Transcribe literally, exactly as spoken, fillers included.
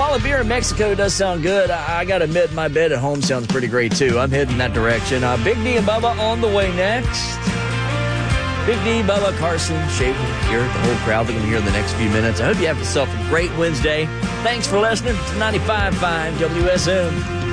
while a beer in Mexico does sound good, I, I got to admit my bed at home sounds pretty great, too. I'm heading that direction. Uh, Big D and Bubba on the way next. Big D, Bubba, Carson, Shaver, Garrett, the whole crowd. They're going to be here in the next few minutes. I hope you have yourself a great Wednesday. Thanks for listening to ninety-five point five W S M.